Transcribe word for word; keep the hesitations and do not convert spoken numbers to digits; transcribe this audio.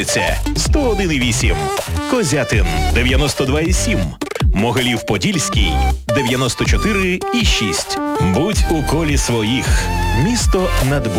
Хортиця сто один і вісім, Козятин дев'яносто два і сім, Могилів-Подільський дев'яносто чотири і шість. Будь у колі своїх. Місто над